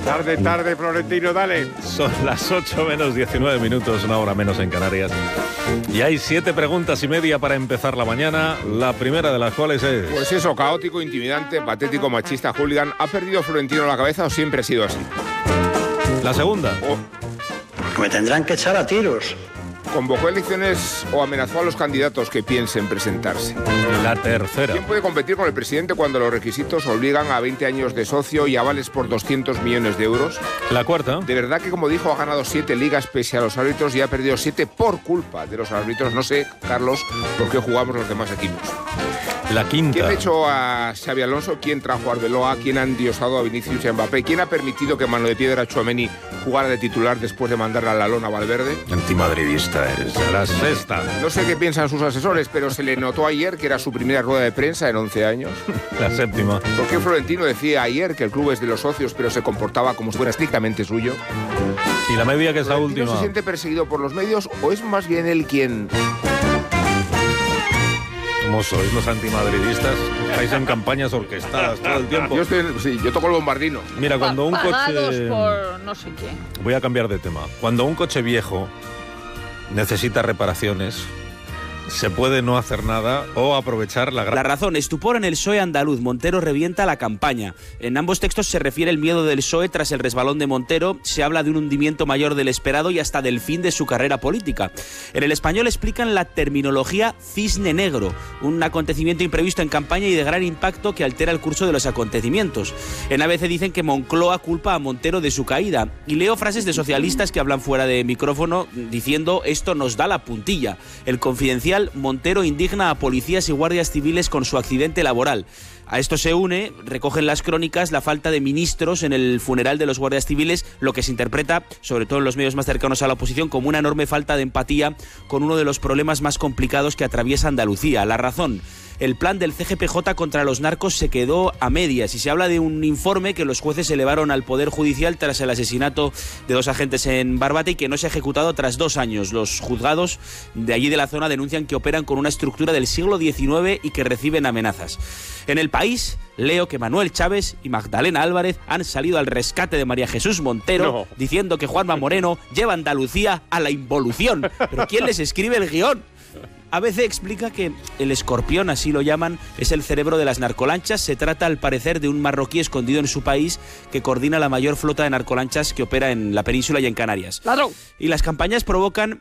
Tarde, Florentino, dale. Son las 8 menos 19 minutos, una hora menos en Canarias. Y hay 7 preguntas y media para empezar la mañana, la primera de las cuales es... Pues eso, caótico, intimidante, patético, machista, hooligan. ¿Ha perdido Florentino la cabeza o siempre ha sido así? La segunda. Me tendrán que echar a tiros. ¿Convocó elecciones o amenazó a los candidatos que piensen presentarse? La tercera. ¿Quién puede competir con el presidente cuando los requisitos obligan a 20 años de socio y avales por 200 millones de euros? La cuarta. De verdad que, como dijo, ha ganado 7 ligas pese a los árbitros y ha perdido 7 por culpa de los árbitros. No sé, Carlos, por qué jugamos los demás equipos. La quinta. ¿Quién echó a Xabi Alonso? ¿Quién trajo a Arbeloa? ¿Quién ha endiosado a Vinicius y a Mbappé? ¿Quién ha permitido que Mano de Piedra Tchouaméni jugara de titular después de mandarle a la lona a Valverde? Antimadridista eres. La sexta. No sé qué piensan sus asesores, pero se le notó ayer que era su primera rueda de prensa en 11 años. La séptima. ¿Por qué Florentino decía ayer que el club es de los socios, pero se comportaba como si fuera estrictamente suyo? Y la media, que es la última. ¿No se siente perseguido por los medios o es más bien él quien...? ¿Cómo sois los antimadridistas? Estáis en campañas orquestadas todo el tiempo. Yo toco el bombardino. Mira, cuando un Pagados coche... por no sé qué. Voy a cambiar de tema. Cuando un coche viejo necesita reparaciones, se puede no hacer nada o aprovechar la... La razón, estupor en el PSOE andaluz. Montero revienta la campaña. En ambos textos se refiere el miedo del PSOE tras el resbalón de Montero. Se habla de un hundimiento mayor del esperado y hasta del fin de su carrera política. En El Español explican la terminología cisne negro, un acontecimiento imprevisto en campaña y de gran impacto que altera el curso de los acontecimientos. En ABC dicen que Moncloa culpa a Montero de su caída. Y leo frases de socialistas que hablan fuera de micrófono diciendo: esto nos da la puntilla. El Confidencial: Montero indigna a policías y guardias civiles con su accidente laboral. A esto se une, recogen las crónicas, la falta de ministros en el funeral de los guardias civiles, lo que se interpreta, sobre todo en los medios más cercanos a la oposición, como una enorme falta de empatía con uno de los problemas más complicados que atraviesa Andalucía. La razón: el plan del CGPJ contra los narcos se quedó a medias y se habla de un informe que los jueces elevaron al Poder Judicial tras el asesinato de 2 agentes en Barbate y que no se ha ejecutado tras 2 años. Los juzgados de allí de la zona denuncian que operan con una estructura del siglo XIX y que reciben amenazas. En El País leo que Manuel Chávez y Magdalena Álvarez han salido al rescate de María Jesús Montero, diciendo que Juanma Moreno lleva a Andalucía a la involución. ¿Pero quién les escribe el guión? ABC explica que el Escorpión, así lo llaman, es el cerebro de las narcolanchas. Se trata, al parecer, de un marroquí escondido en su país que coordina la mayor flota de narcolanchas que opera en la península y en Canarias. ¡Ladrón! Y las campañas provocan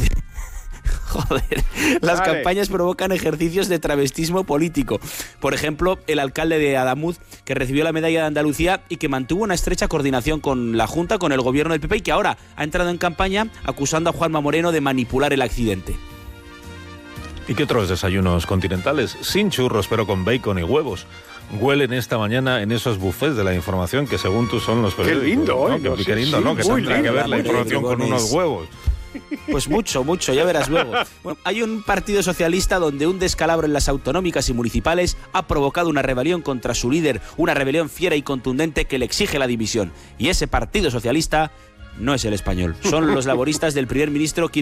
campañas provocan ejercicios de travestismo político. Por ejemplo, el alcalde de Adamuz, que recibió la medalla de Andalucía y que mantuvo una estrecha coordinación con la Junta, con el gobierno del PP, y que ahora ha entrado en campaña acusando a Juanma Moreno de manipular el accidente. ¿Y qué otros desayunos continentales? Sin churros, pero con bacon y huevos. Huelen esta mañana en esos buffets de la información que, según tú, son los periódicos. Qué lindo, ¿no? Qué lindo, ¿no? Que tendrá que ver la información con unos huevos. Pues mucho, ya verás luego. Bueno, hay un partido socialista donde un descalabro en las autonómicas y municipales ha provocado una rebelión contra su líder, una rebelión fiera y contundente que le exige la dimisión. Y ese partido socialista no es El Español, son los laboristas del primer ministro